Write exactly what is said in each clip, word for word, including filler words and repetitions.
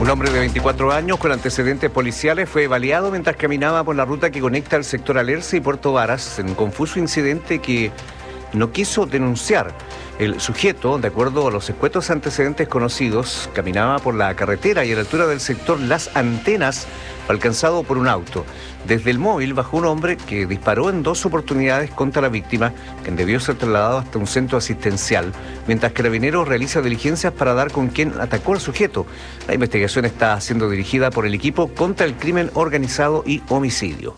Un hombre de veinticuatro años con antecedentes policiales fue baleado mientras caminaba por la ruta que conecta el sector Alerce y Puerto Varas en un confuso incidente que no quiso denunciar. El sujeto, de acuerdo a los escuetos antecedentes conocidos, caminaba por la carretera y a la altura del sector Las Antenas fue alcanzado por un auto. Desde el móvil bajó un hombre que disparó en dos oportunidades contra la víctima, quien debió ser trasladado hasta un centro asistencial, mientras Carabineros realiza diligencias para dar con quien atacó al sujeto. La investigación está siendo dirigida por el equipo contra el crimen organizado y homicidio.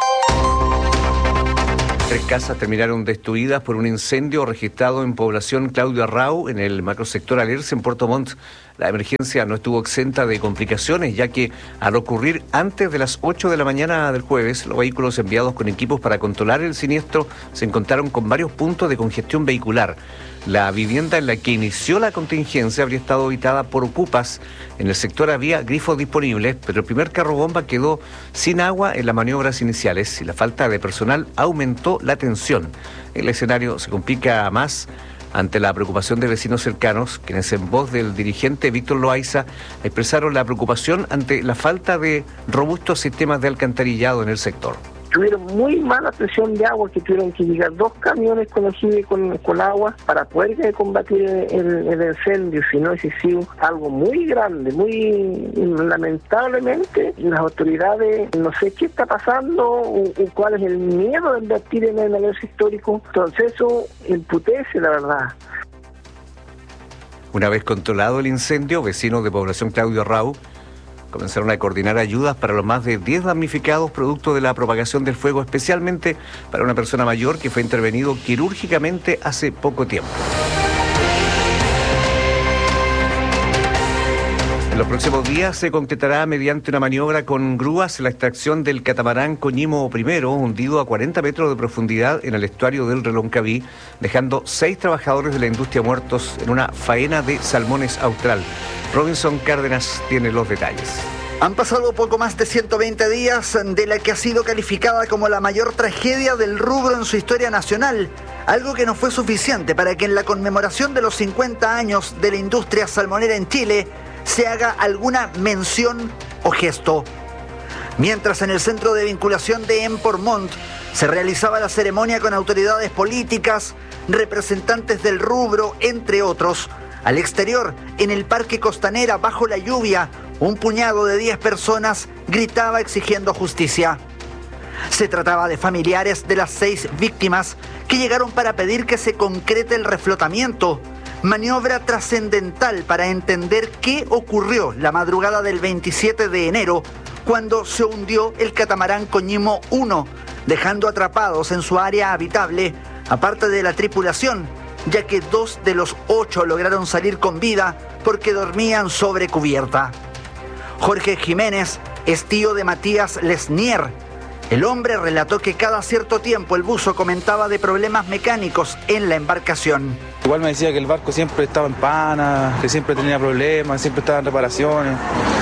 Tres casas terminaron destruidas por un incendio registrado en población Claudio Arrau, en el macrosector Alerce, en Puerto Montt. La emergencia no estuvo exenta de complicaciones, ya que al ocurrir antes de las ocho de la mañana del jueves, los vehículos enviados con equipos para controlar el siniestro se encontraron con varios puntos de congestión vehicular. La vivienda en la que inició la contingencia habría estado habitada por ocupas. En el sector había grifos disponibles, pero el primer carro bomba quedó sin agua en las maniobras iniciales y la falta de personal aumentó la tensión. El escenario se complica más ante la preocupación de vecinos cercanos, quienes en voz del dirigente Víctor Loaiza expresaron la preocupación ante la falta de robustos sistemas de alcantarillado en el sector. Tuvieron muy mala presión de agua, que tuvieron que llegar dos camiones con ajibe con, con agua para poder combatir el, el incendio, si no hubiese sido algo muy grande, muy lamentablemente las autoridades no sé qué está pasando o, o cuál es el miedo de invertir en el negocio histórico, entonces eso emputece la verdad. Una vez controlado el incendio, vecinos de población Claudio Arrau comenzaron a coordinar ayudas para los más de diez damnificados producto de la propagación del fuego, especialmente para una persona mayor que fue intervenido quirúrgicamente hace poco tiempo. En los próximos días se concretará mediante una maniobra con grúas la extracción del catamarán Coñimo primero, hundido a cuarenta metros de profundidad en el estuario del Reloncaví, dejando seis trabajadores de la industria muertos en una faena de salmones austral. Robinson Cárdenas tiene los detalles. Han pasado poco más de ciento veinte días de la que ha sido calificada como la mayor tragedia del rubro en su historia nacional, algo que no fue suficiente para que en la conmemoración de los cincuenta años de la industria salmonera en Chile se haga alguna mención o gesto. Mientras en el centro de vinculación de Empor Montt se realizaba la ceremonia con autoridades políticas, representantes del rubro, entre otros, al exterior, en el Parque Costanera, bajo la lluvia, un puñado de diez personas gritaba exigiendo justicia. Se trataba de familiares de las seis víctimas que llegaron para pedir que se concrete el reflotamiento, maniobra trascendental para entender qué ocurrió la madrugada del veintisiete de enero, cuando se hundió el catamarán Coñimo uno, dejando atrapados en su área habitable, aparte de la tripulación, ya que dos de los ocho lograron salir con vida porque dormían sobre cubierta. Jorge Jiménez es tío de Matías Lesnier. El hombre relató que cada cierto tiempo el buzo comentaba de problemas mecánicos en la embarcación. Igual me decía que el barco siempre estaba en pana, que siempre tenía problemas, siempre estaba en reparaciones.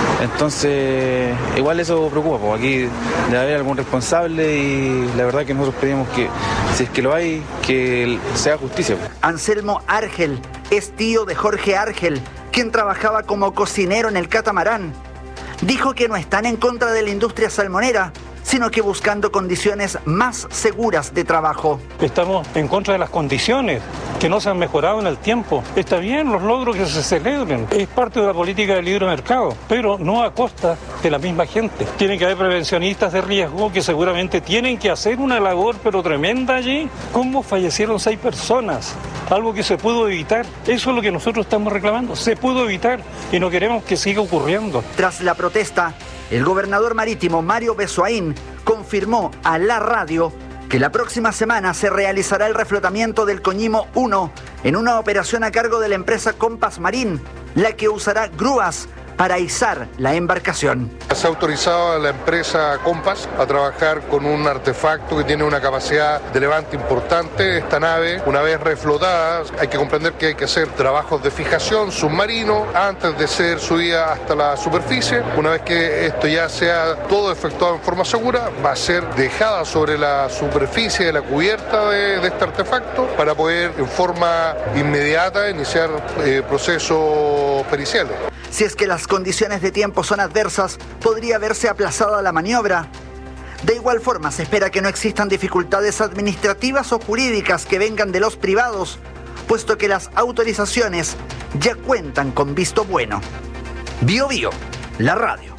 Entonces, igual eso preocupa, porque aquí debe haber algún responsable y la verdad que nosotros pedimos que, si es que lo hay, que sea justicia. Anselmo Argel es tío de Jorge Argel, quien trabajaba como cocinero en el catamarán. Dijo que no están en contra de la industria salmonera, sino que buscando condiciones más seguras de trabajo. Estamos en contra de las condiciones que no se han mejorado en el tiempo. Está bien los logros que se celebren, es parte de la política del libre mercado, pero no a costa de la misma gente. Tienen que haber prevencionistas de riesgo que seguramente tienen que hacer una labor pero tremenda allí. ¿Cómo fallecieron seis personas? Algo que se pudo evitar. Eso es lo que nosotros estamos reclamando. Se pudo evitar y no queremos que siga ocurriendo. Tras la protesta, el gobernador marítimo Mario Besoaín confirmó a la radio que la próxima semana se realizará el reflotamiento del Coñimo uno en una operación a cargo de la empresa Compass Marine, la que usará grúas para izar la embarcación. Se ha autorizado a la empresa Compass a trabajar con un artefacto que tiene una capacidad de levante importante. Esta nave, una vez reflotada, hay que comprender que hay que hacer trabajos de fijación submarino antes de ser subida hasta la superficie. Una vez que esto ya sea todo efectuado en forma segura, va a ser dejada sobre la superficie de la cubierta de, de este artefacto para poder en forma inmediata iniciar eh, procesos periciales. Si es que las condiciones de tiempo son adversas, podría verse aplazada la maniobra. De igual forma, se espera que no existan dificultades administrativas o jurídicas que vengan de los privados, puesto que las autorizaciones ya cuentan con visto bueno. Bio Bio, la radio.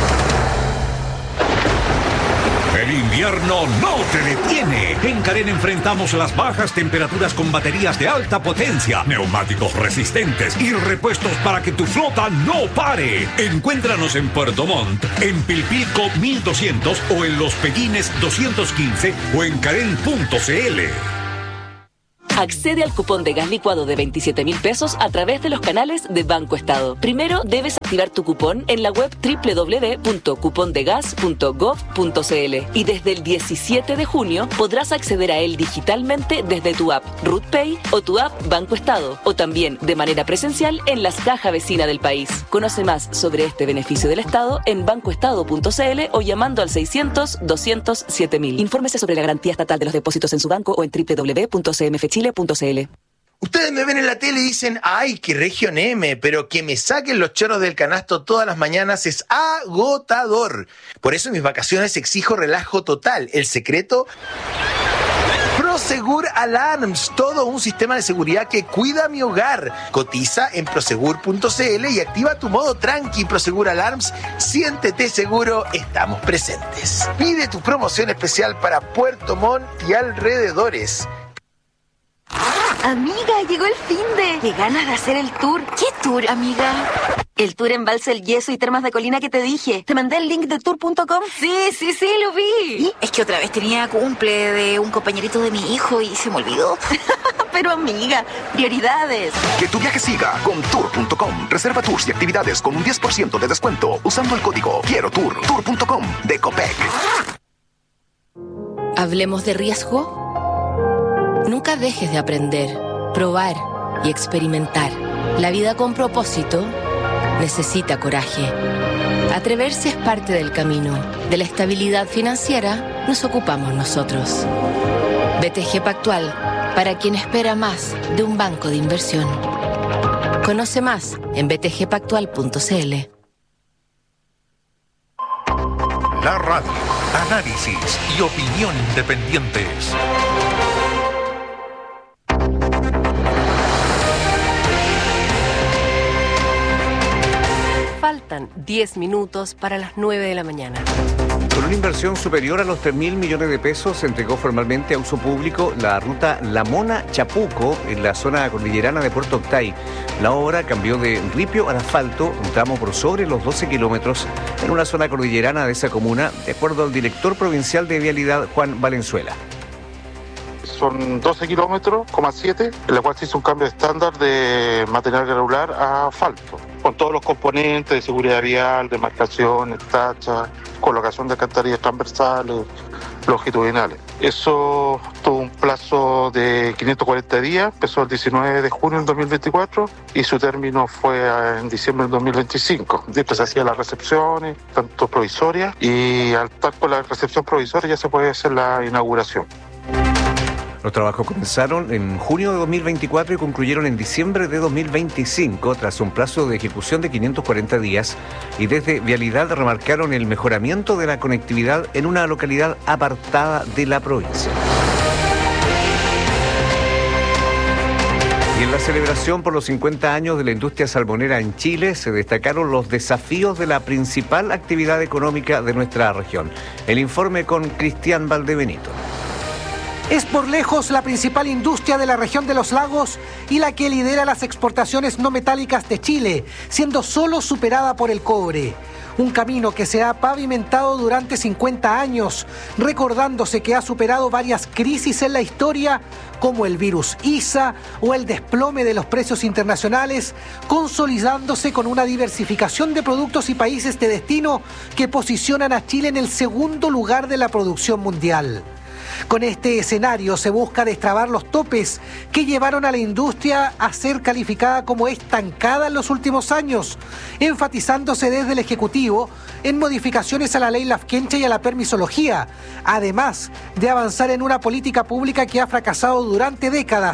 El invierno no te detiene. En Carén enfrentamos las bajas temperaturas con baterías de alta potencia, neumáticos resistentes y repuestos para que tu flota no pare. Encuéntranos en Puerto Montt, en Pilpilco mil doscientos o en Los Pellines doscientos quince o en carén punto c l. Accede al cupón de gas licuado de veintisiete mil pesos a través de los canales de Banco Estado. Primero debes activar tu cupón en la web doble u doble u doble u punto cupondegas punto gov punto c l y desde el diecisiete de junio podrás acceder a él digitalmente desde tu app RutPay o tu app Banco Estado o también de manera presencial en las cajas vecinas del país. Conoce más sobre este beneficio del Estado en bancoestado punto c l o llamando al seiscientos, doscientos, siete mil. Infórmese sobre la garantía estatal de los depósitos en su banco o en doble u doble u doble u punto c m f chile punto c l. Ustedes me ven en la tele y dicen, ay, qué región M, pero que me saquen los chorros del canasto todas las mañanas es agotador. Por eso en mis vacaciones exijo relajo total. El secreto, Prosegur Alarms, todo un sistema de seguridad que cuida mi hogar. Cotiza en prosegur punto c l y activa tu modo tranqui. Prosegur Alarms, siéntete seguro, estamos presentes. Pide tu promoción especial para Puerto Montt y alrededores. Amiga, llegó el finde. Qué ganas de hacer el tour. ¿Qué tour, amiga? El tour Embalse El Yeso y Termas de Colina que te dije. ¿Te mandé el link de tour punto com? Sí, sí, sí, lo vi. ¿Y? Es que otra vez tenía cumple de un compañerito de mi hijo y se me olvidó. Pero amiga, prioridades. Que tu viaje siga con tour punto com. Reserva tours y actividades con un diez por ciento de descuento usando el código Quiero Tour. tour punto com de Copec. Hablemos de riesgo. Nunca dejes de aprender, probar y experimentar. La vida con propósito necesita coraje. Atreverse es parte del camino. De la estabilidad financiera nos ocupamos nosotros. B T G Pactual, para quien espera más de un banco de inversión. Conoce más en b t g pactual punto c l. La radio, análisis y opinión independientes. Faltan diez minutos para las nueve de la mañana. Con una inversión superior a los tres mil millones de pesos, se entregó formalmente a uso público la ruta La Mona-Chapuco en la zona cordillerana de Puerto Octay. La obra cambió de ripio al asfalto, un tramo por sobre los doce kilómetros, en una zona cordillerana de esa comuna, de acuerdo al director provincial de Vialidad, Juan Valenzuela. Son doce kilómetros, siete, en la cual se hizo un cambio estándar de material granular a asfalto, con todos los componentes de seguridad vial, de marcaciones, tachas, colocación de alcantarillas transversales, longitudinales. Eso tuvo un plazo de quinientos cuarenta días, empezó el diecinueve de junio del dos mil veinticuatro y su término fue en diciembre del dos mil veinticinco. Después se hacían las recepciones, tanto provisorias, y al estar con la recepción provisoria ya se puede hacer la inauguración. Los trabajos comenzaron en junio de dos mil veinticuatro y concluyeron en diciembre de dos mil veinticinco, tras un plazo de ejecución de quinientos cuarenta días, y desde Vialidad remarcaron el mejoramiento de la conectividad en una localidad apartada de la provincia. Y en la celebración por los cincuenta años de la industria salmonera en Chile se destacaron los desafíos de la principal actividad económica de nuestra región. El informe con Cristian Valdebenito. Es por lejos la principal industria de la región de los lagos y la que lidera las exportaciones no metálicas de Chile, siendo solo superada por el cobre. Un camino que se ha pavimentado durante cincuenta años, recordándose que ha superado varias crisis en la historia, como el virus ISA o el desplome de los precios internacionales, consolidándose con una diversificación de productos y países de destino que posicionan a Chile en el segundo lugar de la producción mundial. Con este escenario se busca destrabar los topes que llevaron a la industria a ser calificada como estancada en los últimos años, enfatizándose desde el Ejecutivo en modificaciones a la ley Lafkenche y a la permisología, además de avanzar en una política pública que ha fracasado durante décadas.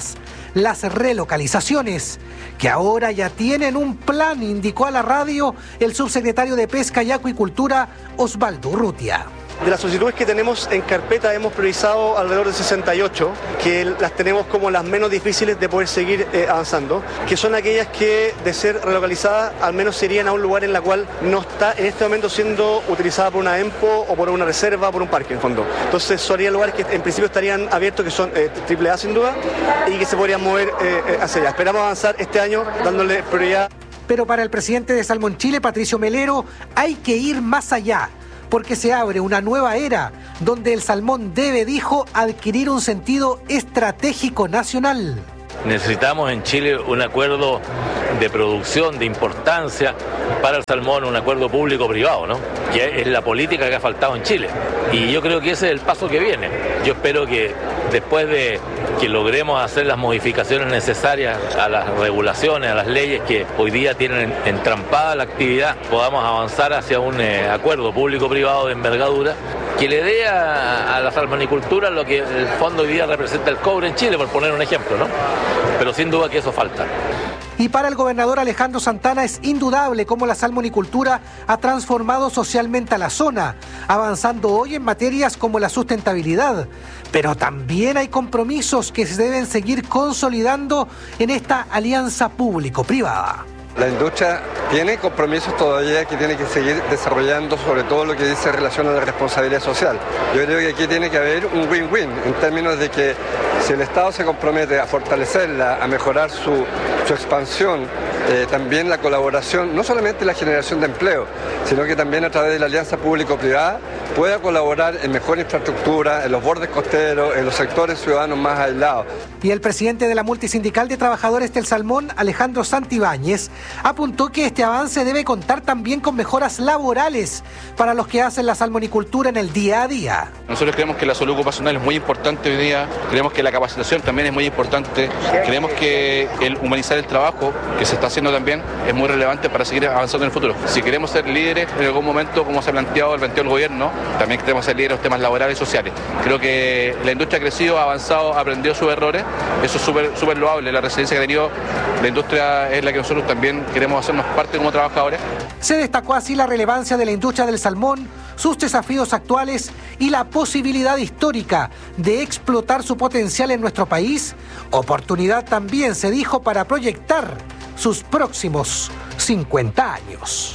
las relocalizaciones, que ahora ya tienen un plan, indicó a la radio el subsecretario de Pesca y Acuicultura, Osvaldo Urrutia. De las solicitudes que tenemos en carpeta hemos priorizado alrededor de sesenta y ocho, que las tenemos como las menos difíciles de poder seguir eh, avanzando, que son aquellas que de ser relocalizadas al menos se irían a un lugar en la cual no está en este momento siendo utilizada por una EMPO o por una reserva, por un parque en fondo. Entonces serían lugares que en principio estarían abiertos, que son eh, triple A sin duda, y que se podrían mover eh, hacia allá. Esperamos avanzar este año dándole prioridad. Pero para el presidente de Salmón Chile, Patricio Melero, hay que ir más allá, porque se abre una nueva era donde el salmón debe, dijo, adquirir un sentido estratégico nacional. Necesitamos en Chile un acuerdo de producción, de importancia para el salmón, un acuerdo público-privado, ¿no? Que es la política que ha faltado en Chile. Y yo creo que ese es el paso que viene. Yo espero que después de que logremos hacer las modificaciones necesarias a las regulaciones, a las leyes que hoy día tienen entrampada la actividad, podamos avanzar hacia un eh, acuerdo público-privado de envergadura que le dé a, a la salmonicultura lo que el fondo hoy día representa el cobre en Chile, por poner un ejemplo, ¿no? Pero sin duda que eso falta. Y para el gobernador Alejandro Santana es indudable cómo la salmonicultura ha transformado socialmente a la zona, avanzando hoy en materias como la sustentabilidad. Pero también hay compromisos que se deben seguir consolidando en esta alianza público-privada. La industria tiene compromisos todavía que tiene que seguir desarrollando, sobre todo lo que dice en relación a la responsabilidad social. Yo creo que aquí tiene que haber un win-win en términos de que si el Estado se compromete a fortalecerla, a mejorar su, su expansión, eh, también la colaboración, no solamente la generación de empleo, sino que también a través de la alianza público-privada pueda colaborar en mejor infraestructura, en los bordes costeros, en los sectores ciudadanos más aislados. Y el presidente de la Multisindical de Trabajadores del Salmón, Alejandro Santibáñez, apuntó que este avance debe contar también con mejoras laborales para los que hacen la salmonicultura en el día a día. Nosotros creemos que la salud ocupacional es muy importante hoy día, creemos que la capacitación también es muy importante, creemos que el humanizar el trabajo, que se está haciendo también, es muy relevante para seguir avanzando en el futuro. Si queremos ser líderes en algún momento, como se ha planteado el planteó el gobierno, también queremos ser líderes en los temas laborales y sociales. Creo que la industria ha crecido, ha avanzado, ha aprendido sus errores, eso es súper súper loable, la resiliencia que ha tenido la industria es la que nosotros también queremos hacernos parte como trabajadores. Se destacó así la relevancia de la industria del salmón, sus desafíos actuales y la posibilidad histórica de explotar su potencial en nuestro país. Oportunidad también, se dijo, para proyectar sus próximos cincuenta años.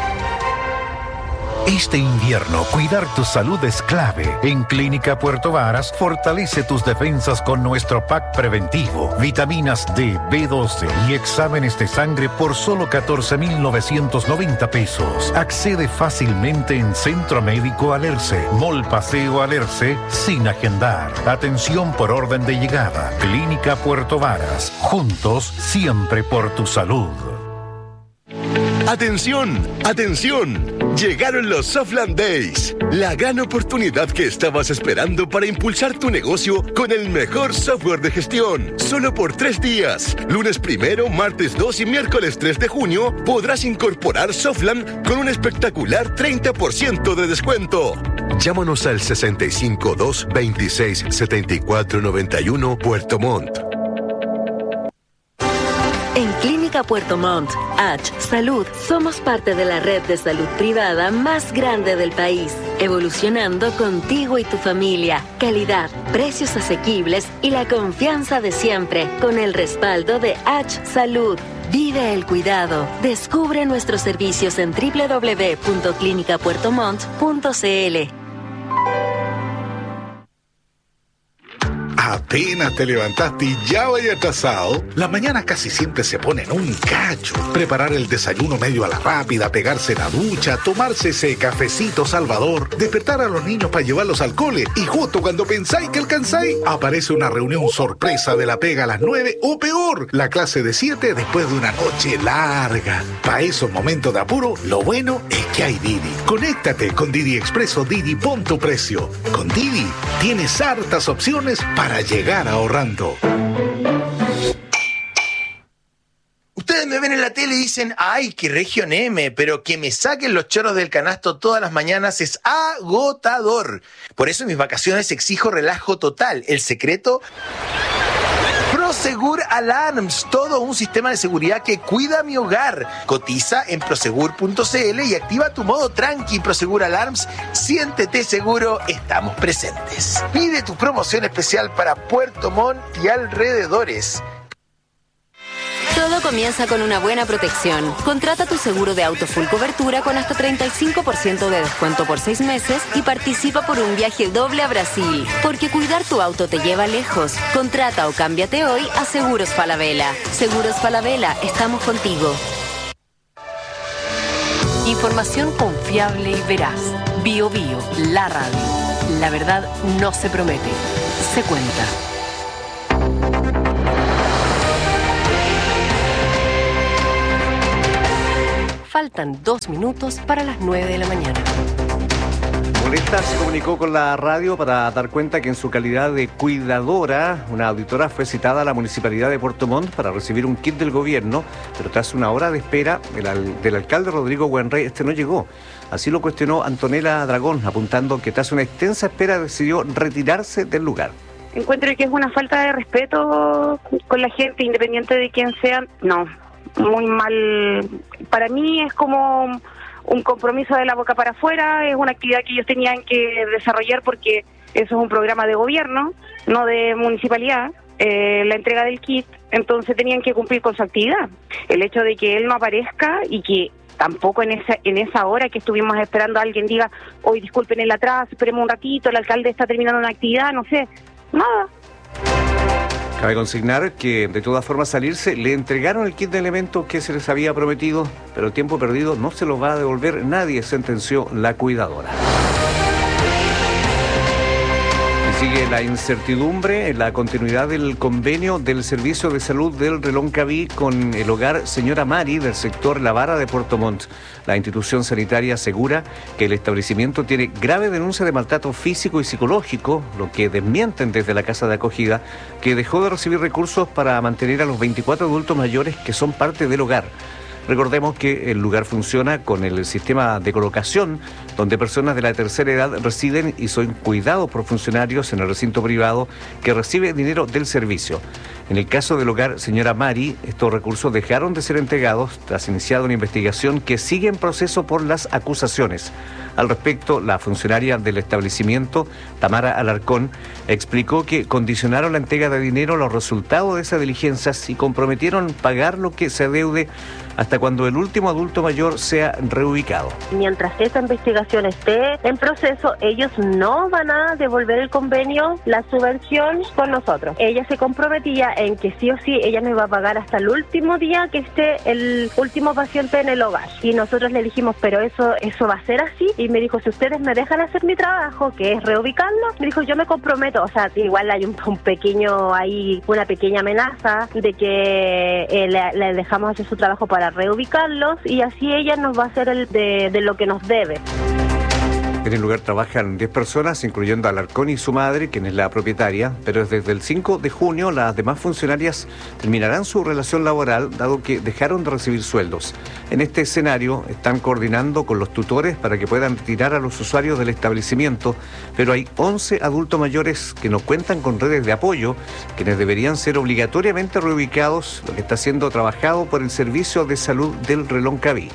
Este invierno, cuidar tu salud es clave. En Clínica Puerto Varas, fortalece tus defensas con nuestro pack preventivo, vitaminas D, B doce y exámenes de sangre por solo catorce mil novecientos noventa pesos. Accede fácilmente en Centro Médico Alerce, Mall Paseo Alerce, sin agendar. Atención por orden de llegada. Clínica Puerto Varas. Juntos, siempre por tu salud. ¡Atención! ¡Atención! Llegaron los Softland Days, la gran oportunidad que estabas esperando para impulsar tu negocio con el mejor software de gestión. Solo por tres días, lunes primero, martes dos y miércoles tres de junio, podrás incorporar Softland con un espectacular treinta por ciento de descuento. Llámanos al sesenta y cinco, dos, veintiséis, setenta y cuatro, noventa y uno Puerto Montt. En Clínica Puerto Montt, H Salud, somos parte de la red de salud privada más grande del país, evolucionando contigo y tu familia. Calidad, precios asequibles y la confianza de siempre, con el respaldo de H Salud. Vive el cuidado. Descubre nuestros servicios en doble u doble u doble u punto clínica puerto montt punto c l. Apenas te levantaste y ya vaya atrasado. Las mañanas casi siempre se ponen un cacho. Preparar el desayuno medio a la rápida, pegarse la ducha, tomarse ese cafecito salvador, despertar a los niños para llevarlos al cole y justo cuando pensáis que alcanzáis, aparece una reunión sorpresa de la pega a las nueve o peor, la clase de siete después de una noche larga. Para esos momentos de apuro, lo bueno es que hay Didi. Conéctate con Didi Expreso Didi, pon tu precio. Con Didi tienes hartas opciones para llegar ahorrando. Ustedes me ven en la tele y dicen, ay, que Región M, pero que me saquen los chorros del canasto todas las mañanas es agotador. Por eso en mis vacaciones exijo relajo total. El secreto... Prosegur Alarms, todo un sistema de seguridad que cuida mi hogar. Cotiza en prosegur punto c l y activa tu modo tranqui. Prosegur Alarms, siéntete seguro, estamos presentes. Pide tu promoción especial para Puerto Montt y alrededores. Todo comienza con una buena protección. Contrata tu seguro de auto full cobertura con hasta treinta y cinco por ciento de descuento por seis meses y participa por un viaje doble a Brasil. Porque cuidar tu auto te lleva lejos. Contrata o cámbiate hoy a Seguros Falabella. Seguros Falabella, estamos contigo. Información confiable y veraz. Bio Bio, la radio. La verdad no se promete, se cuenta. Faltan dos minutos para las nueve de la mañana. Molesta se comunicó con la radio para dar cuenta que en su calidad de cuidadora, una auditora fue citada a la Municipalidad de Puerto Montt para recibir un kit del gobierno, pero tras una hora de espera del, del alcalde Rodrigo Wenrey, este no llegó. Así lo cuestionó Antonella Dragón, apuntando que tras una extensa espera decidió retirarse del lugar. Encuentro que es una falta de respeto con la gente, independiente de quién sea. No, muy mal. Para mí es como un compromiso de la boca para afuera, es una actividad que ellos tenían que desarrollar porque eso es un programa de gobierno, no de municipalidad, eh, la entrega del kit, entonces tenían que cumplir con su actividad. El hecho de que él no aparezca y que tampoco en esa en esa hora que estuvimos esperando a alguien diga, hoy disculpen el atraso, esperemos un ratito, el alcalde está terminando una actividad, no sé, nada. Cabe consignar que de todas formas salirse le entregaron el kit de elementos que se les había prometido, pero el tiempo perdido no se lo va a devolver nadie, sentenció la cuidadora. Sigue la incertidumbre en la continuidad del convenio del Servicio de Salud del Reloncaví con el hogar Señora Mari del sector La Vara de Puerto Montt. La institución sanitaria asegura que el establecimiento tiene grave denuncia de maltrato físico y psicológico, lo que desmienten desde la casa de acogida, que dejó de recibir recursos para mantener a los veinticuatro adultos mayores que son parte del hogar. Recordemos que el lugar funciona con el sistema de colocación, donde personas de la tercera edad residen y son cuidados por funcionarios en el recinto privado que recibe dinero del servicio. En el caso del hogar Señora Mari, estos recursos dejaron de ser entregados tras iniciar una investigación que sigue en proceso por las acusaciones. Al respecto, la funcionaria del establecimiento, Tamara Alarcón, explicó que condicionaron la entrega de dinero a los resultados de esas diligencias y comprometieron pagar lo que se adeude hasta cuando el último adulto mayor sea reubicado. Mientras esta investigación esté en proceso, ellos no van a devolver el convenio, la subvención con nosotros. Ella se comprometía en que sí o sí ella me va a pagar hasta el último día que esté el último paciente en el hogar. Y nosotros le dijimos, pero eso eso va a ser así. Y me dijo, si ustedes me dejan hacer mi trabajo, que es reubicarlo, me dijo, yo me comprometo. O sea, igual hay un, un pequeño, hay una pequeña amenaza de que eh, le, le dejamos hacer su trabajo para reubicarlos y así ella nos va a hacer el de, de lo que nos debe. En el lugar trabajan diez personas, incluyendo a Alarcón y su madre, quien es la propietaria, pero desde el cinco de junio las demás funcionarias terminarán su relación laboral, dado que dejaron de recibir sueldos. En este escenario están coordinando con los tutores para que puedan retirar a los usuarios del establecimiento, pero hay once adultos mayores que no cuentan con redes de apoyo, quienes deberían ser obligatoriamente reubicados, lo que está siendo trabajado por el Servicio de Salud del Reloncaví.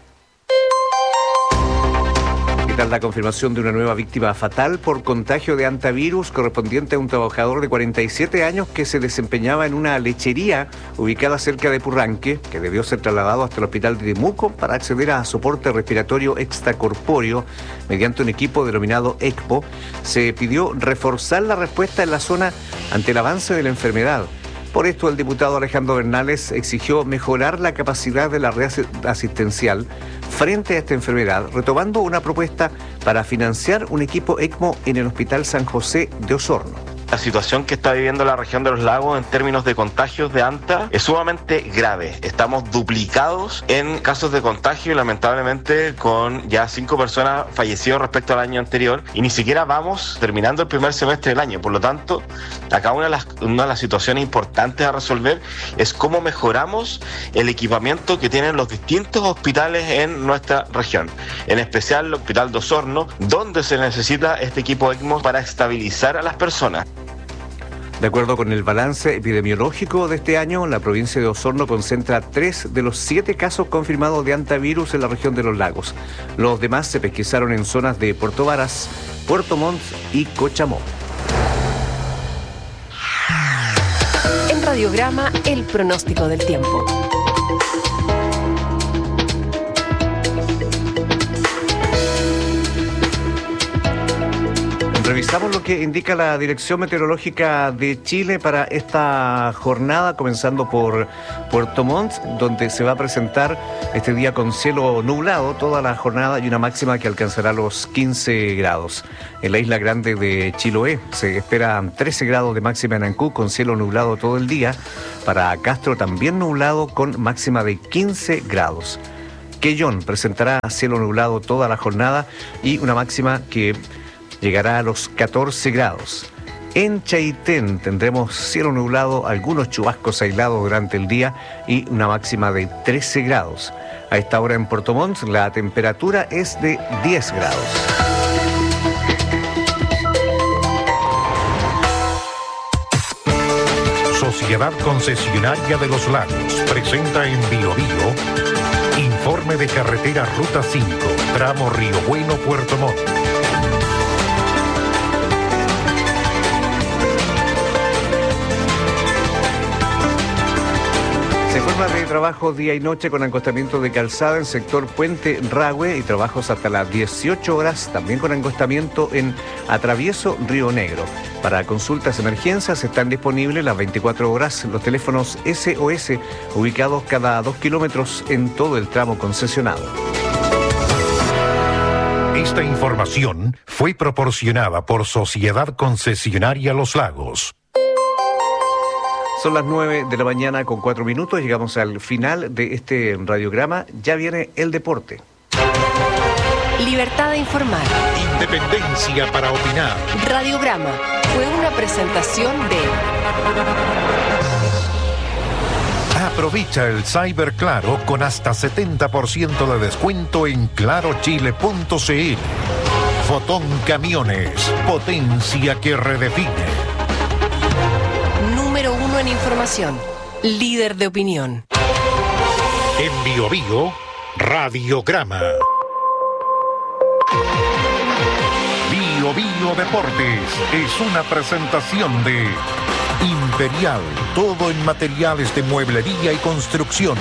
La confirmación de una nueva víctima fatal por contagio de hantavirus correspondiente a un trabajador de cuarenta y siete años que se desempeñaba en una lechería ubicada cerca de Purranque, que debió ser trasladado hasta el hospital de Temuco para acceder a soporte respiratorio extracorpóreo mediante un equipo denominado ECMO. Se pidió reforzar la respuesta en la zona ante el avance de la enfermedad. Por esto, el diputado Alejandro Bernales exigió mejorar la capacidad de la red asistencial frente a esta enfermedad, retomando una propuesta para financiar un equipo ECMO en el Hospital San José de Osorno. La situación que está viviendo la región de los lagos en términos de contagios de anta es sumamente grave. Estamos duplicados en casos de contagio y lamentablemente con ya cinco personas fallecidas respecto al año anterior y ni siquiera vamos terminando el primer semestre del año. Por lo tanto, acá una de las, una de las situaciones importantes a resolver es cómo mejoramos el equipamiento que tienen los distintos hospitales en nuestra región. En especial el Hospital de Osorno, donde se necesita este equipo ECMO para estabilizar a las personas. De acuerdo con el balance epidemiológico de este año, la provincia de Osorno concentra tres de los siete casos confirmados de antivirus en la región de los lagos. Los demás se pesquisaron en zonas de Puerto Varas, Puerto Montt y Cochamó. En Radiograma, el pronóstico del tiempo. Revisamos lo que indica la Dirección Meteorológica de Chile para esta jornada, comenzando por Puerto Montt, donde se va a presentar este día con cielo nublado toda la jornada y una máxima que alcanzará los quince grados. En la isla grande de Chiloé se esperan trece grados de máxima en Ancud con cielo nublado todo el día. Para Castro también nublado con máxima de quince grados. Quellón presentará cielo nublado toda la jornada y una máxima que llegará a los catorce grados. En Chaitén tendremos cielo nublado, algunos chubascos aislados durante el día y una máxima de trece grados. A esta hora en Puerto Montt la temperatura es de diez grados. Sociedad Concesionaria de los Lagos presenta en Bio Bio informe de carretera Ruta cinco, tramo Río Bueno, Puerto Montt. Se forma de trabajo día y noche con acostamiento de calzada en sector Puente Rahue y trabajos hasta las dieciocho horas, también con acostamiento en Atravieso Río Negro. Para consultas y emergencias están disponibles las veinticuatro horas los teléfonos S O S ubicados cada dos kilómetros en todo el tramo concesionado. Esta información fue proporcionada por Sociedad Concesionaria Los Lagos. Son las nueve de la mañana con cuatro minutos. Llegamos al final de este radiograma. Ya viene el deporte. Libertad de informar. Independencia para opinar. Radiograma fue una presentación de... Aprovecha el Cyber Claro con hasta setenta por ciento de descuento en claro chile punto c l. Fotón Camiones, potencia que redefine. Número uno en información, líder de opinión. En Bio Bio, Radiograma. Bio Bio Deportes es una presentación de Imperial, todo en materiales de mueblería y construcción.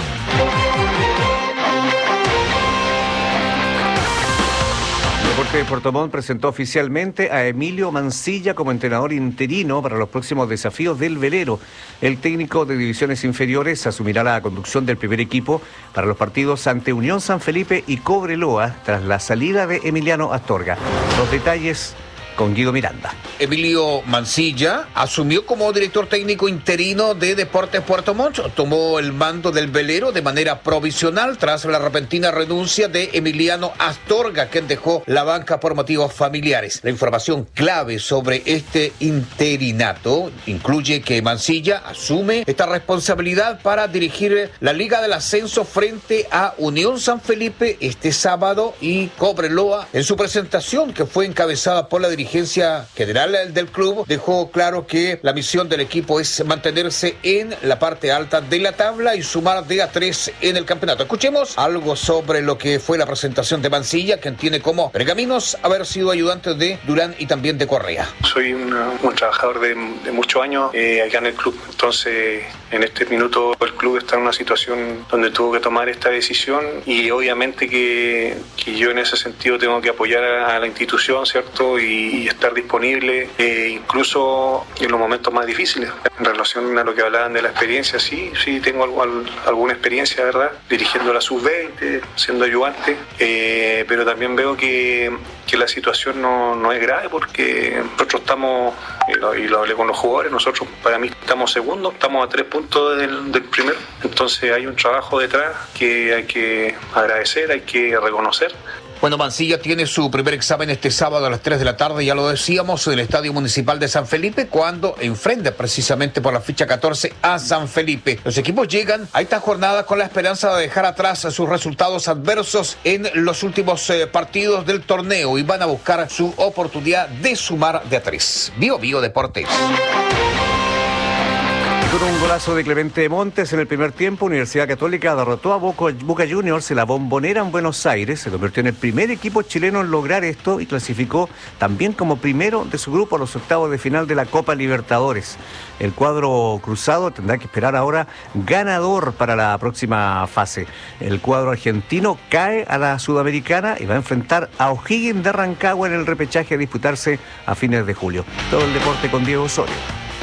Deporte de Puerto Montt presentó oficialmente a Emilio Mancilla como entrenador interino para los próximos desafíos del velero. El técnico de divisiones inferiores asumirá la conducción del primer equipo para los partidos ante Unión San Felipe y Cobreloa tras la salida de Emiliano Astorga. Los detalles con Guido Miranda. Emilio Mancilla asumió como director técnico interino de Deportes Puerto Montt. Tomó el mando del velero de manera provisional tras la repentina renuncia de Emiliano Astorga, quien dejó la banca por motivos familiares. La información clave sobre este interinato incluye que Mancilla asume esta responsabilidad para dirigir la Liga del Ascenso frente a Unión San Felipe este sábado y Cobreloa. En su presentación, que fue encabezada por la dirigencia general del club, dejó claro que la misión del equipo es mantenerse en la parte alta de la tabla y sumar de a tres en el campeonato. Escuchemos algo sobre lo que fue la presentación de Mancilla, quien tiene como pergaminos haber sido ayudante de Durán y también de Correa. Soy una, un trabajador de, de muchos años eh, acá en el club, entonces en este minuto el club está en una situación donde tuvo que tomar esta decisión y obviamente que, que yo en ese sentido tengo que apoyar a, a la institución, ¿cierto? Y, y estar disponible eh, incluso en los momentos más difíciles. En relación a lo que hablaban de la experiencia, sí, sí tengo algo, al, alguna experiencia, ¿verdad? Dirigiendo la sub veinte, siendo ayudante, eh, pero también veo que, que la situación no, no es grave porque nosotros estamos, y lo, y lo hablé con los jugadores, nosotros para mí estamos segundos, estamos a tres puntos del, del primero, entonces hay un trabajo detrás que hay que agradecer, hay que reconocer. Bueno, Mancilla tiene su primer examen este sábado a las tres de la tarde, ya lo decíamos, en el Estadio Municipal de San Felipe, cuando enfrenta precisamente por la ficha catorce a San Felipe. Los equipos llegan a esta jornada con la esperanza de dejar atrás sus resultados adversos en los últimos eh, partidos del torneo y van a buscar su oportunidad de sumar de a tres. Bio Bio Deportes. Con un golazo de Clemente Montes en el primer tiempo, Universidad Católica derrotó a Boca, Boca Juniors en la Bombonera en Buenos Aires. Se convirtió en el primer equipo chileno en lograr esto y clasificó también como primero de su grupo a los octavos de final de la Copa Libertadores. El cuadro cruzado tendrá que esperar ahora ganador para la próxima fase. El cuadro argentino cae a la Sudamericana y va a enfrentar a O'Higgins de Rancagua en el repechaje a disputarse a fines de julio. Todo el deporte con Diego Osorio.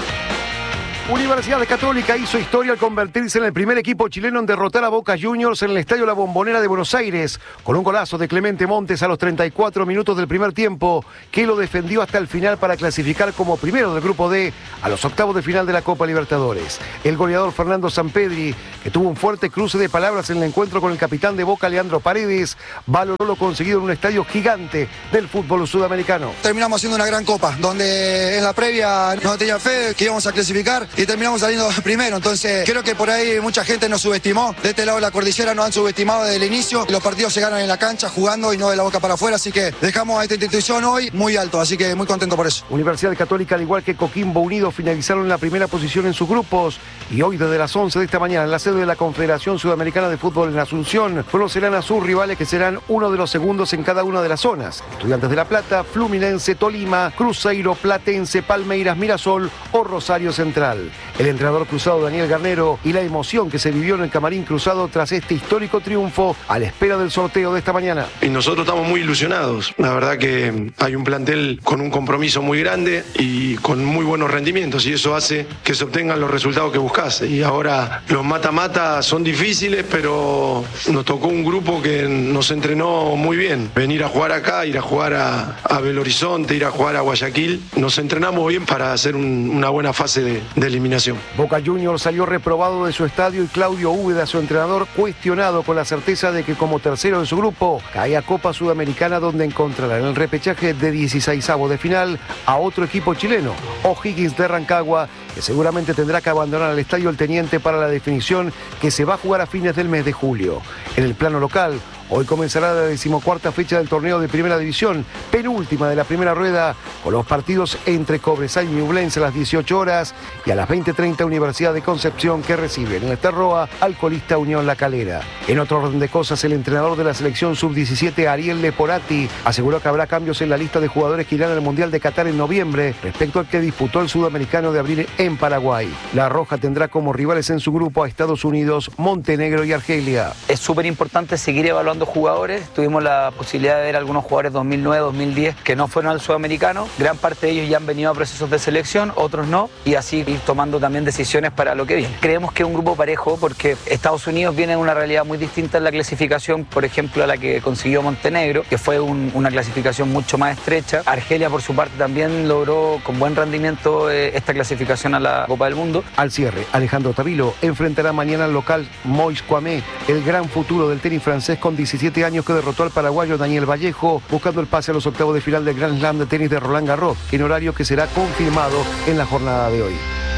Universidad Católica hizo historia al convertirse en el primer equipo chileno en derrotar a Boca Juniors en el Estadio La Bombonera de Buenos Aires, con un golazo de Clemente Montes a los treinta y cuatro minutos del primer tiempo, que lo defendió hasta el final para clasificar como primero del Grupo D a los octavos de final de la Copa Libertadores. El goleador Fernando Sampedri, que tuvo un fuerte cruce de palabras en el encuentro con el capitán de Boca, Leandro Paredes, valoró lo conseguido en un estadio gigante del fútbol sudamericano. Terminamos haciendo una gran Copa, donde en la previa no tenía fe que íbamos a clasificar y terminamos saliendo primero, entonces creo que por ahí mucha gente nos subestimó. De este lado de la cordillera nos han subestimado desde el inicio. Los partidos se ganan en la cancha, jugando y no de la boca para afuera, así que dejamos a esta institución hoy muy alto, así que muy contento por eso. Universidad Católica, al igual que Coquimbo Unido, finalizaron en la primera posición en sus grupos y hoy desde las once de esta mañana en la sede de la Confederación Sudamericana de Fútbol en Asunción conocerán a sus rivales, que serán uno de los segundos en cada una de las zonas: Estudiantes de La Plata, Fluminense, Tolima, Cruzeiro, Platense, Palmeiras, Mirasol o Rosario Central. El entrenador cruzado Daniel Garnero y la emoción que se vivió en el camarín cruzado tras este histórico triunfo a la espera del sorteo de esta mañana. Y nosotros estamos muy ilusionados. La verdad que hay un plantel con un compromiso muy grande y con muy buenos rendimientos, y eso hace que se obtengan los resultados que buscas. Y ahora los mata-mata son difíciles, pero nos tocó un grupo que nos entrenó muy bien. Venir a jugar acá, ir a jugar a, a Belo Horizonte, ir a jugar a Guayaquil. Nos entrenamos bien para hacer un, una buena fase de, de eliminación. Boca Juniors salió reprobado de su estadio y Claudio Úbeda, su entrenador, cuestionado, con la certeza de que como tercero de su grupo cae a Copa Sudamericana, donde encontrará en el repechaje de dieciseisavos de final a otro equipo chileno, O'Higgins de Rancagua, que seguramente tendrá que abandonar el Estadio El Teniente para la definición que se va a jugar a fines del mes de julio. En el plano local, hoy comenzará la decimocuarta fecha del torneo de Primera División, penúltima de la primera rueda, con los partidos entre Cobresal y Ñublense a las dieciocho horas y a las veinte treinta Universidad de Concepción, que recibe en el Terroa al colista Unión La Calera. En otro orden de cosas, el entrenador de la selección sub diecisiete, Ariel Leporati, aseguró que habrá cambios en la lista de jugadores que irán al Mundial de Qatar en noviembre respecto al que disputó el Sudamericano de abril en Paraguay. La Roja tendrá como rivales en su grupo a Estados Unidos, Montenegro y Argelia. Es súper importante seguir evaluando jugadores. Tuvimos la posibilidad de ver algunos jugadores dos mil nueve, dos mil diez que no fueron al Sudamericano. Gran parte de ellos ya han venido a procesos de selección, otros no, y así ir tomando también decisiones para lo que viene. Creemos que es un grupo parejo porque Estados Unidos viene en una realidad muy distinta en la clasificación, por ejemplo, a la que consiguió Montenegro, que fue un, una clasificación mucho más estrecha. Argelia, por su parte, también logró con buen rendimiento eh, esta clasificación a la Copa del Mundo. Al cierre, Alejandro Tavilo enfrentará mañana al local Mois Kwame, el gran futuro del tenis francés con diecisiete años, que derrotó al paraguayo Daniel Vallejo, buscando el pase a los octavos de final del Grand Slam de tenis de Roland Garros, en horario que será confirmado en la jornada de hoy.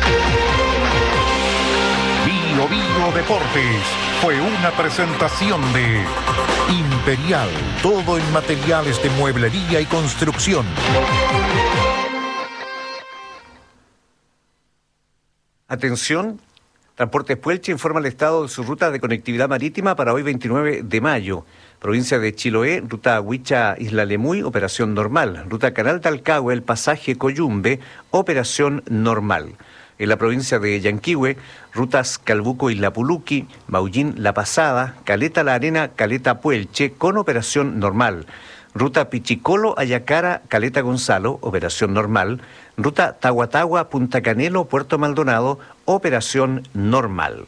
Bio Bio Deportes fue una presentación de Imperial, todo en materiales de mueblería y construcción. Atención, Transportes Puelche informa el estado de su ruta de conectividad marítima para hoy veintinueve de mayo. Provincia de Chiloé, ruta Huicha-Isla Lemuy, operación normal. Ruta Canal Talcahué, el pasaje Coyumbe, operación normal. En la provincia de Yanquihue, rutas Calbuco-Isla Puluqui, Maullín-La Pasada, Caleta-La Arena, Caleta-Puelche, con operación normal. Ruta Pichicolo-Ayacara, Caleta Gonzalo, operación normal. Ruta Tahuatahua-Punta Canelo, Puerto Maldonado, operación normal.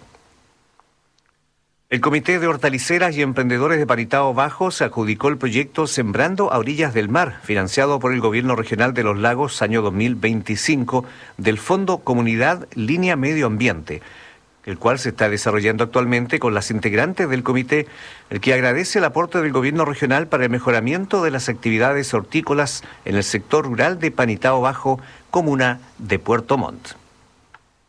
El Comité de Hortaliceras y Emprendedores de Paritao Bajo se adjudicó el proyecto Sembrando a Orillas del Mar, financiado por el Gobierno Regional de los Lagos año dos mil veinticinco, del Fondo Comunidad Línea Medio Ambiente, el cual se está desarrollando actualmente con las integrantes del comité, el que agradece el aporte del Gobierno Regional para el mejoramiento de las actividades hortícolas en el sector rural de Panitao Bajo, comuna de Puerto Montt.